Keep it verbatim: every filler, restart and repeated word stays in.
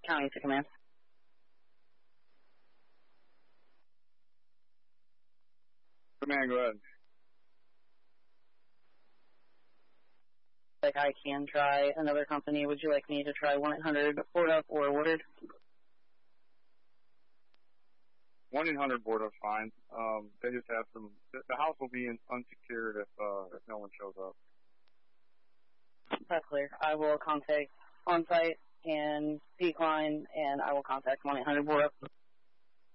County to command. Command, go ahead. Like I can try another company. Would you like me to try one eight hundred board up or Woodard? one eight hundred board up's fine. Um, they just have some. The, the house will be in, unsecured if uh, if no one shows up. That's clear. I will contact on site and decline, and I will contact one eight hundred board up.